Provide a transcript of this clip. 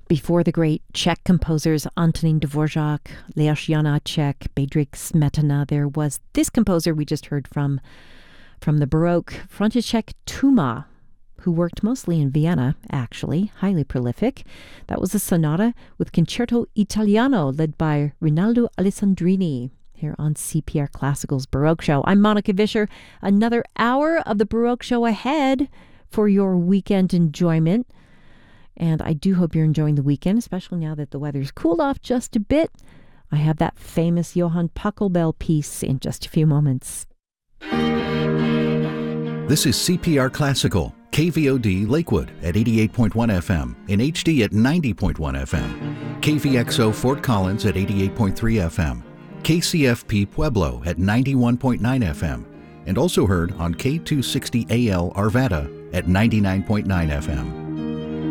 Before the great Czech composers Antonín Dvořák, Leoš Janáček, Bedřich Smetana, there was this composer we just heard from the Baroque, František Tuma, who worked mostly in Vienna, actually, highly prolific. That was a sonata with Concerto Italiano led by Rinaldo Alessandrini here on CPR Classical's Baroque Show. I'm Monica Vischer. Another hour of the Baroque Show ahead for your weekend enjoyment. And I do hope you're enjoying the weekend, especially now that the weather's cooled off just a bit. I have that famous Johann Pachelbel piece in just a few moments. This is CPR Classical, KVOD Lakewood at 88.1 FM, in HD at 90.1 FM, KVXO Fort Collins at 88.3 FM, KCFP Pueblo at 91.9 FM, and also heard on K260AL Arvada at 99.9 FM.